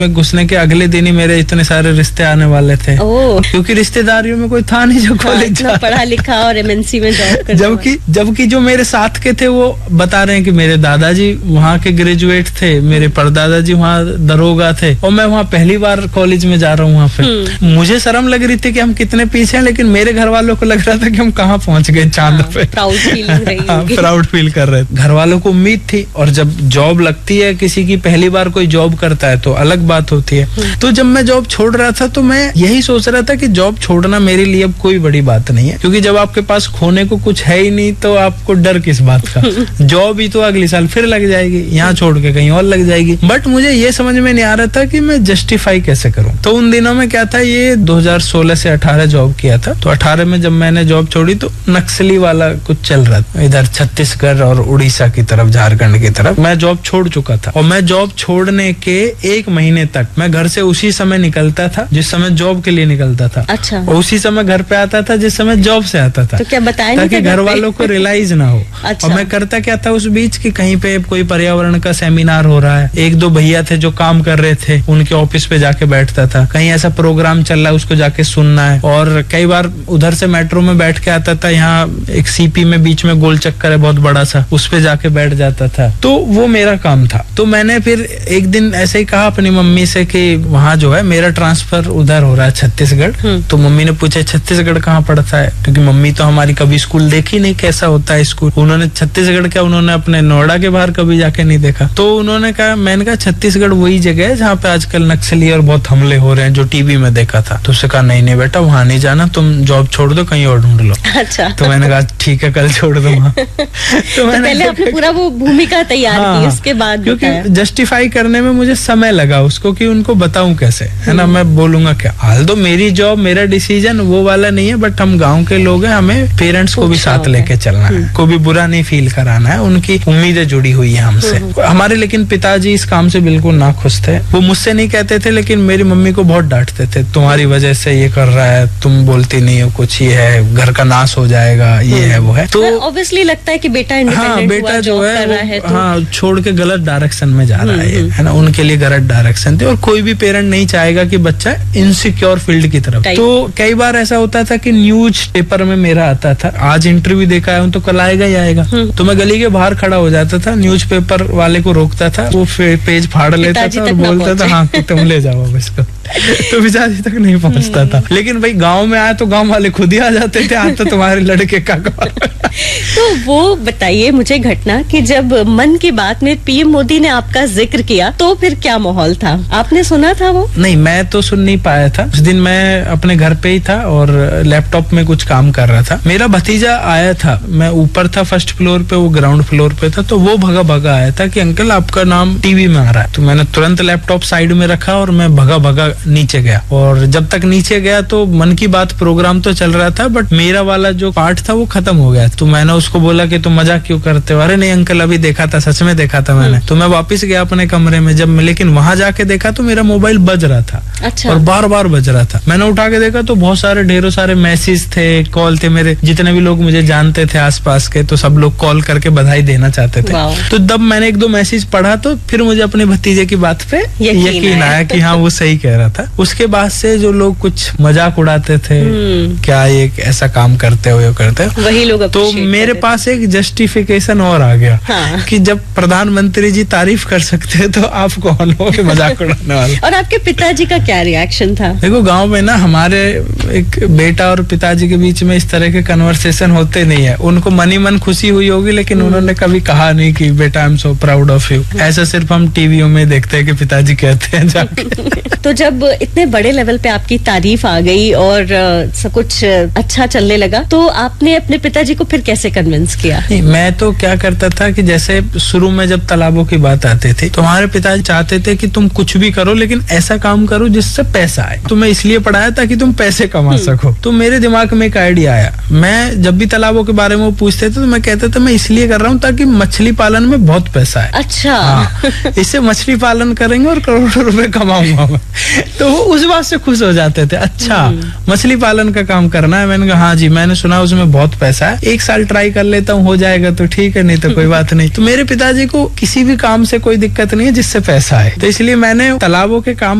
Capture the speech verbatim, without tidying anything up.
में घुसने के अगले दिन ही मेरे इतने सारे रिश्ते आने वाले थे, क्योंकि रिश्तेदारियों में कोई था नहीं जो कॉलेज हाँ, पढ़ा लिखा और एमएनसी में जॉब कर, जबकि जबकि जो मेरे साथ के थे वो बता रहे हैं कि मेरे दादाजी वहाँ के ग्रेजुएट थे, मेरे परदादाजी वहाँ दरोगा थे, और मैं वहाँ पहली बार कॉलेज में जा रहा हूँ। वहाँ पे मुझे शर्म लग रही थी कि हम कितने पीछे हैं, लेकिन मेरे घर वालों को लग रहा था कि हम कहाँ पहुँच गए चांद पे। प्राउड फील प्राउड फील कर रहे थे। घर वालों को उम्मीद थी, और जब जॉब लगती है किसी की, पहली बार कोई जॉब करता है तो अलग बात होती है। तो जब मैं जॉब छोड़ रहा था तो मैं यही सोच रहा था कि जॉब छोड़ना मेरे लिए अब कोई बड़ी बात नहीं है, क्योंकि जब आपके पास खोने को कुछ है ही नहीं तो आपको डर किस बात का। जॉब ही तो अगले साल फिर लग जाएगी, यहाँ छोड़ के कहीं और लग जाएगी। बट मुझे ये समझ में नहीं आ रहा था कि मैं जस्टिफाई कैसे करूँ। तो उन दिनों में क्या था, ये दो हज़ार सोलह से अठारह जॉब किया था, तो अठारह में जब मैंने जॉब छोड़ी तो नक्सली वाला कुछ चल रहा था इधर छत्तीसगढ़ और उड़ीसा की तरफ, झारखंड की तरफ। मैं जॉब छोड़ चुका था, और मैं जॉब छोड़ने के एक महीने तक मैं घर से उसी समय निकलता था जिस समय जॉब के लिए निकलता था। अच्छा। और उसी समय घर पे आता था जिस समय जॉब से आता था। तो क्या बताया ताकि घर वालों को रियलाइज ना हो। अच्छा। और मैं करता क्या था उस बीच कि कहीं पे कोई पर्यावरण का सेमिनार हो रहा है, एक दो भैया थे जो काम कर रहे थे, उनके ऑफिस पे जाके बैठता था। कहीं ऐसा प्रोग्राम चल रहा है उसको जाके सुनना है। और कई बार उधर से मेट्रो में बैठ के आता था, यहाँ एक सीपी में बीच में गोल चक्कर है बहुत बड़ा सा, उस पे जाके बैठ जाता था। तो वो मेरा काम था। तो मैंने फिर एक दिन ऐसे ही कहा अपनी मम्मी से कि वहाँ जो है मेरा ट्रांसफर उधर हो रहा है छत्तीसगढ़। तो मम्मी ने पूछा छत्तीसगढ़ कहाँ पड़ता है, क्योंकि मम्मी तो हमारी कभी स्कूल देखी नहीं कैसा होता है स्कूल। उन्होंने छत्तीसगढ़ क्या, उन्होंने अपने नोएडा के बाहर कभी जाके नहीं देखा। तो उन्होंने कहा, मैंने कहा छत्तीसगढ़ वही जगह है जहाँ पे आजकल नक्सली और बहुत हमले हो रहे हैं जो टीवी में देखा था। तो उसने कहा नहीं नहीं बेटा वहाँ नहीं जाना, तुम जॉब छोड़ दो, कहीं और ढूंढ लो। अच्छा। तो मैंने कहा ठीक है कल छोड़ दूंगा। तो मैंने पहले आपने पूरा वो भूमिका तैयार की, उसके बाद क्योंकि जस्टिफाई करने में मुझे समय लगा उसको कि उनको बताऊं कैसे, है ना। मैं बोलूंगा क्या, हाल तो मेरी जॉब मेरा डिसीजन वो वाला नहीं है, बट हम गांव के लोग हैं, हमें पेरेंट्स को भी साथ लेके चलना है, को भी बुरा नहीं फील कराना है, उनकी उम्मीदें जुड़ी हुई है हमसे। हमारे लेकिन पिताजी इस काम से बिल्कुल ना खुश थे। वो मुझसे नहीं कहते थे, लेकिन मेरी मम्मी को बहुत डांटते थे, तुम्हारी वजह से ये कर रहा है, तुम बोलती नहीं हो कुछ, ये है घर का नाश हो जाएगा, ये है वो है। तो ऑब्वियसली लगता है कि बेटा इंडिपेंडेंट हाँ, बेटा जो है, है तो हाँ छोड़ के गलत डायरेक्शन में जा रहा है, है ना। उनके लिए गलत डायरेक्शन थे, और कोई भी पेरेंट नहीं चाहेगा कि बच्चा इनसिक्योर फील्ड की तरफ। तो कई बार ऐसा होता था कि न्यूज पेपर में मेरा आता था, आज इंटरव्यू देखा है तो कल आएगा ही आएगा। तो मैं गली के बाहर खड़ा हो जाता था, न्यूज पेपर वाले को रोकता था, वो पेज फाड़ लेता था और बोलता था हाँ तुम ले जाओ अब इसको। तो पिताजी तक नहीं पहुंचता था। लेकिन भाई गांव में आया तो गांव वाले खुद ही आ जाते थे, आज तो तुम्हारे लड़के का। तो वो बताइए मुझे घटना कि जब मन की बात में पीएम मोदी ने आपका जिक्र किया तो फिर क्या माहौल था, आपने सुना था वो? नहीं, मैं तो सुन नहीं पाया था। उस दिन मैं अपने घर पे ही था और लैपटॉप में कुछ काम कर रहा था। मेरा भतीजा आया था, मैं ऊपर था फर्स्ट फ्लोर पे, वो ग्राउंड फ्लोर पे था। तो वो भगा भगा आया था कि अंकल आपका नाम टीवी में आ रहा है। तो मैंने तुरंत लैपटॉप साइड में रखा और मैं भगा भगा नीचे गया। और जब तक नीचे गया तो मन की बात प्रोग्राम तो चल रहा था, बट मेरा वाला जो पार्ट था वो खत्म हो गया। तो मैंने उसको बोला कि तुम मजाक क्यों करते हो? अरे नहीं अंकल अभी देखा था, सच में देखा था मैंने। तो मैं वापस गया अपने कमरे में, जब लेकिन वहां जाके देखा तो मेरा मोबाइल बज रहा था। अच्छा। और बार बार बज रहा था। मैंने उठा के देखा तो बहुत सारे ढेरों सारे मैसेज थे, कॉल थे, मेरे जितने भी लोग मुझे जानते थे आसपास के, तो सब लोग कॉल करके बधाई देना चाहते थे। तो जब मैंने एक दो मैसेज पढ़ा तो फिर मुझे अपने भतीजे की बात पे यकीन आया कि हाँ वो सही कह रहा था। उसके बाद से जो लोग कुछ मजाक उड़ाते थे, क्या ये ऐसा काम करते हो ये करते हो, वही लोग तो मेरे पास एक जस्टिफिकेशन और आ गया। हाँ। कि जब प्रधानमंत्री जी तारीफ कर सकते हैं तो आप कौन हो कि मजाक उड़ाने वाले। और आपके पिताजी का क्या रिएक्शन था? देखो गांव में ना हमारे एक बेटा और पिताजी के बीच में इस तरह के कन्वर्सेशन होते नहीं है। उनको मनी मन खुशी हुई होगी, लेकिन उन्होंने कभी कहा नहीं कि बेटा I am so proud of you. ऐसा सिर्फ हम टीवियों में देखते हैं कि पिताजी कहते हैं जाके। तो जब इतने बड़े लेवल पे आपकी तारीफ आ गई और सब कुछ अच्छा चलने लगा, तो आपने अपने पिताजी को फिर कैसे कन्विंस किया? मैं तो क्या करता था कि जैसे शुरू में जब तालाबों की बात आती थी तो हमारे पिताजी चाहते थे कि तुम कुछ भी करो लेकिन ऐसा काम करो जिससे पैसा आए। तो मैं इसलिए पढ़ाया ताकि तुम पैसे कमा सको। तो मेरे दिमाग में एक आइडिया आया। मैं जब भी तालाबों के बारे में वो पूछते थे तो मैं कहता था मैं इसलिए कर रहा हूँ ताकि मछली पालन में बहुत पैसा है। अच्छा। हाँ, इससे मछली पालन करेंगे और करोड़ों रुपए कमाऊंगा मैं। तो वो उस बात से खुश हो जाते थे। अच्छा, मछली पालन का काम करना है? मैंने कहा हाँ जी, मैंने सुना उसमें बहुत पैसा है, एक साल ट्राई कर लेता हूँ, हो जाएगा तो ठीक है, नहीं तो कोई बात नहीं। तो मेरे पिताजी को किसी भी काम से कोई दिक्कत नहीं है जिससे पैसा है, तो इसलिए मैंने तालाबों के काम